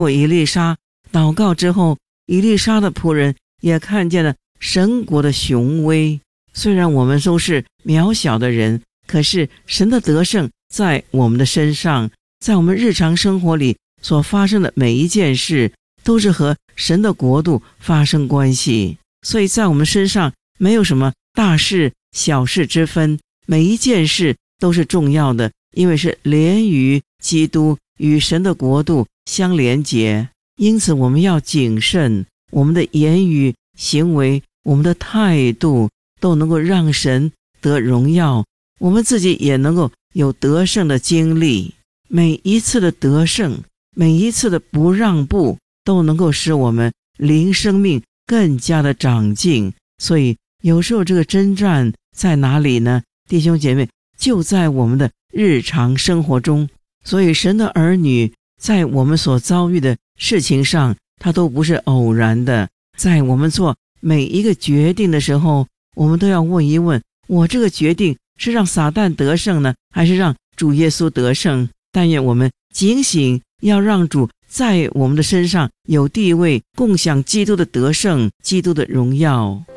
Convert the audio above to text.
以利沙祷告之后，以利沙的仆人也看见了神国的雄威。虽然我们都是渺小的人，可是神的得胜在我们的身上，在我们日常生活里所发生的每一件事都是和神的国度发生关系。所以在我们身上没有什么大事小事之分，每一件事都是重要的，因为是连于基督与神的国度相连结。因此我们要谨慎，我们的言语行为，我们的态度都能够让神得荣耀，我们自己也能够有得胜的经历。每一次的得胜，每一次的不让步，都能够使我们灵生命更加的长进。所以有时候这个征战在哪里呢？弟兄姐妹，就在我们的日常生活中。所以神的儿女在我们所遭遇的事情上，它都不是偶然的。在我们做每一个决定的时候，我们都要问一问，我这个决定是让撒旦得胜呢，还是让主耶稣得胜？但愿我们警醒，要让主在我们的身上有地位，共享基督的得胜，基督的荣耀。